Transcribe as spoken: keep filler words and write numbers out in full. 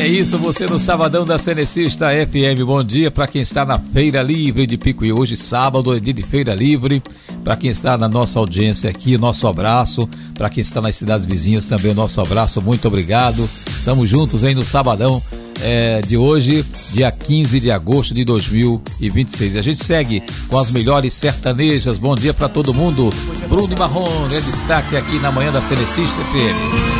É isso, você no Sabadão da Cenecista F M. Bom dia para quem está na Feira Livre de Picuí. Hoje, sábado, é dia de Feira Livre. Para quem está na nossa audiência aqui, nosso abraço. Para quem está nas cidades vizinhas também, o nosso abraço. Muito obrigado. Estamos juntos aí no Sabadão é, de hoje, dia quinze de agosto de dois mil e vinte e seis. A gente segue com as melhores sertanejas. Bom dia para todo mundo. Bruno e Marrone é destaque aqui na manhã da Cenecista F M.